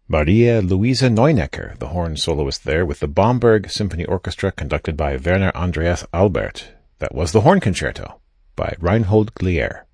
Maria Luisa Neunecker, the horn soloist there, with the Bamberg Symphony Orchestra conducted by Werner Andreas Albert. That was the Horn Concerto by Reinhold Glier.